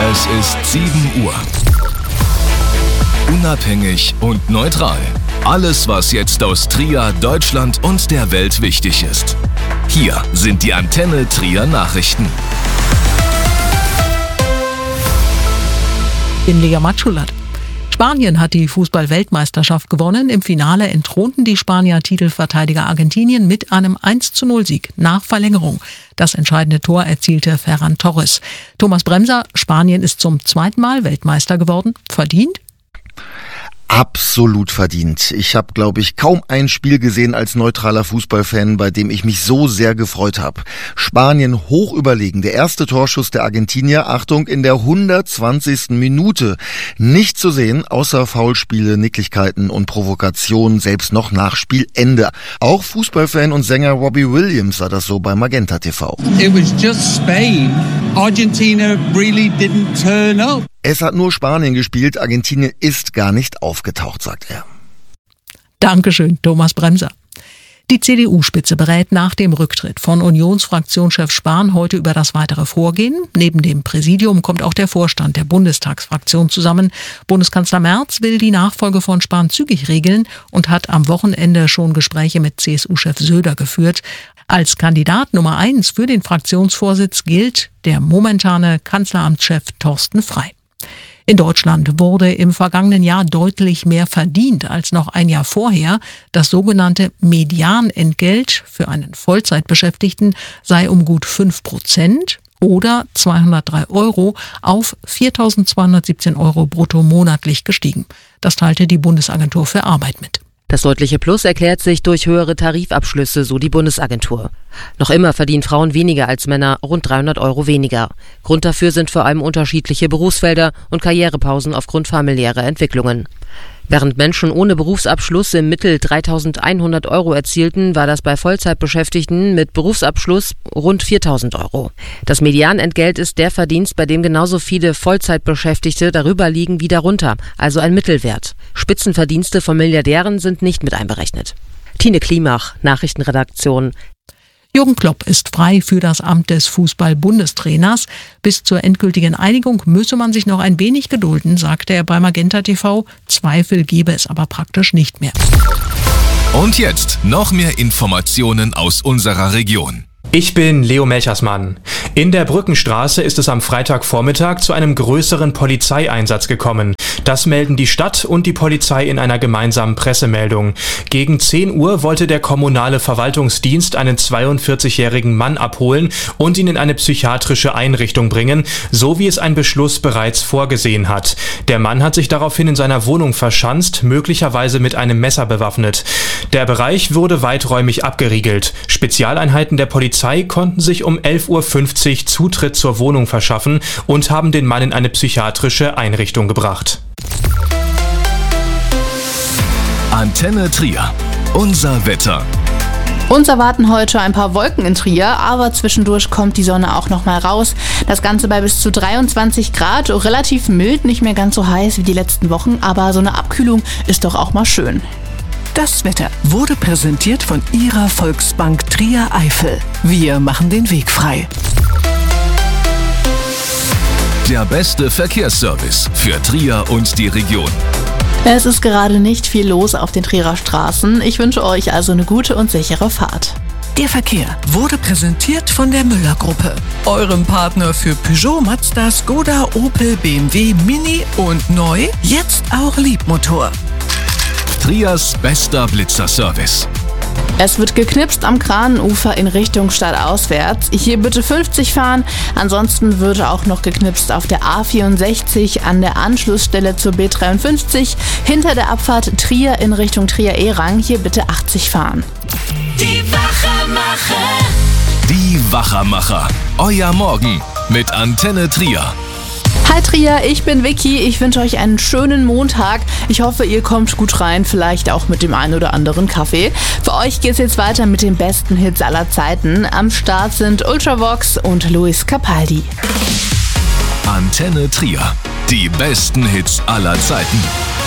Es ist 7 Uhr. Unabhängig und neutral. Alles, was jetzt aus Trier, Deutschland und der Welt wichtig ist. Hier sind die Antenne Trier Nachrichten. In Liga Matschulat. Spanien hat die Fußball-Weltmeisterschaft gewonnen. Im Finale entthronten die Spanier Titelverteidiger Argentinien mit einem 1:0-Sieg nach Verlängerung. Das entscheidende Tor erzielte Ferran Torres. Thomas Bremser, Spanien ist zum 2. Mal Weltmeister geworden. Verdient? Absolut verdient. Ich habe, glaube ich, kaum ein Spiel gesehen als neutraler Fußballfan, bei dem ich mich so sehr gefreut habe. Spanien hoch überlegen. Der erste Torschuss der Argentinier, Achtung, in der 120. Minute. Nicht zu sehen, außer Foulspiele, Nicklichkeiten und Provokationen, selbst noch nach Spielende. Auch Fußballfan und Sänger Robbie Williams sah das so bei Magenta TV. It was just Spain. Argentina really didn't turn up. Es hat nur Spanien gespielt, Argentinien ist gar nicht aufgetaucht, sagt er. Dankeschön, Thomas Bremser. Die CDU-Spitze berät nach dem Rücktritt von Unionsfraktionschef Spahn heute über das weitere Vorgehen. Neben dem Präsidium kommt auch der Vorstand der Bundestagsfraktion zusammen. Bundeskanzler Merz will die Nachfolge von Spahn zügig regeln und hat am Wochenende schon Gespräche mit CSU-Chef Söder geführt. Als Kandidat Nummer 1 für den Fraktionsvorsitz gilt der momentane Kanzleramtschef Thorsten Frey. In Deutschland wurde im vergangenen Jahr deutlich mehr verdient als noch ein Jahr vorher. Das sogenannte Medianentgelt für einen Vollzeitbeschäftigten sei um gut 5% oder 203 € auf 4.217 € brutto monatlich gestiegen. Das teilte die Bundesagentur für Arbeit mit. Das deutliche Plus erklärt sich durch höhere Tarifabschlüsse, so die Bundesagentur. Noch immer verdienen Frauen weniger als Männer, rund 300 € weniger. Grund dafür sind vor allem unterschiedliche Berufsfelder und Karrierepausen aufgrund familiärer Entwicklungen. Während Menschen ohne Berufsabschluss im Mittel 3.100 € erzielten, war das bei Vollzeitbeschäftigten mit Berufsabschluss rund 4.000 €. Das Medianentgelt ist der Verdienst, bei dem genauso viele Vollzeitbeschäftigte darüber liegen wie darunter, also ein Mittelwert. Spitzenverdienste von Milliardären sind nicht mit einberechnet. Tine Klimach, Nachrichtenredaktion. Jürgen Klopp ist frei für das Amt des Fußball-Bundestrainers. Bis zur endgültigen Einigung müsse man sich noch ein wenig gedulden, sagte er bei Magenta TV. Zweifel gebe es aber praktisch nicht mehr. Und jetzt noch mehr Informationen aus unserer Region. Ich bin Leo Melchersmann. In der Brückenstraße ist es am Freitagvormittag zu einem größeren Polizeieinsatz gekommen. Das melden die Stadt und die Polizei in einer gemeinsamen Pressemeldung. Gegen 10 Uhr wollte der kommunale Verwaltungsdienst einen 42-jährigen Mann abholen und ihn in eine psychiatrische Einrichtung bringen, so wie es ein Beschluss bereits vorgesehen hat. Der Mann hat sich daraufhin in seiner Wohnung verschanzt, möglicherweise mit einem Messer bewaffnet. Der Bereich wurde weiträumig abgeriegelt. Spezialeinheiten der Polizei konnten sich um 11:50 Uhr Zutritt zur Wohnung verschaffen und haben den Mann in eine psychiatrische Einrichtung gebracht. Antenne Trier. Unser Wetter. Uns erwarten heute ein paar Wolken in Trier, aber zwischendurch kommt die Sonne auch noch mal raus. Das Ganze bei bis zu 23 Grad, relativ mild, nicht mehr ganz so heiß wie die letzten Wochen, aber so eine Abkühlung ist doch auch mal schön. Das Wetter wurde präsentiert von Ihrer Volksbank Trier Eifel. Wir machen den Weg frei. Der beste Verkehrsservice für Trier und die Region. Es ist gerade nicht viel los auf den Trierer Straßen. Ich wünsche euch also eine gute und sichere Fahrt. Der Verkehr wurde präsentiert von der Müller-Gruppe, eurem Partner für Peugeot, Mazda, Skoda, Opel, BMW, Mini und neu, jetzt auch Liebmotor. Triers bester Blitzerservice. Es wird geknipst am Kranenufer in Richtung stadtauswärts. Hier bitte 50 fahren. Ansonsten wird auch noch geknipst auf der A64 an der Anschlussstelle zur B53 hinter der Abfahrt Trier in Richtung Trier-Erang. Hier bitte 80 fahren. Die Wachermacher. Die Wachermacher. Euer Morgen mit Antenne Trier. Hi Trier, ich bin Vicky. Ich wünsche euch einen schönen Montag. Ich hoffe, ihr kommt gut rein, vielleicht auch mit dem einen oder anderen Kaffee. Für euch geht's jetzt weiter mit den besten Hits aller Zeiten. Am Start sind Ultravox und Luis Capaldi. Antenne Trier. Die besten Hits aller Zeiten.